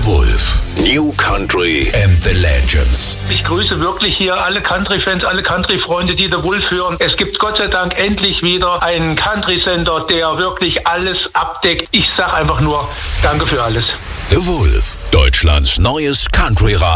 Wolf. New Country and the Legends. Ich grüße wirklich hier alle Country-Fans, alle Country-Freunde, die The Wolf hören. Es gibt Gott sei Dank endlich wieder einen Country-Sender, der wirklich alles abdeckt. Ich sag einfach nur, danke für alles. The Wolf, Deutschlands neues Country-Radio.